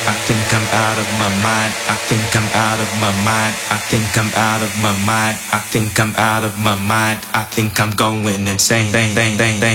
I think I'm out of my mind. I think I'm out of my mind. I think I'm out of my mind. I think I'm out of my mind. I think I'm going insane.